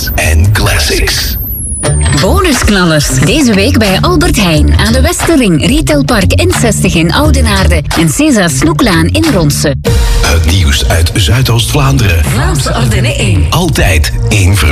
en classics. Bonusknallers. Deze week bij Albert Heijn aan de Westerring, Retailpark N60 in Oudenaarde en César Snoeklaan in Ronse. Het nieuws uit Zuidoost-Vlaanderen. Vlaamse Ardennen 1. Altijd in